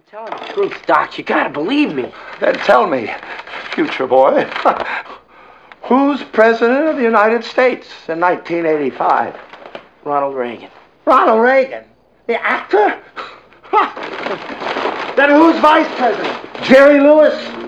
telling the truth, Doc. You gotta believe me. Then tell me, future boy, who's president of the United States in 1985? Ronald Reagan. Ronald Reagan? The actor? Then who's vice president? Jerry Lewis?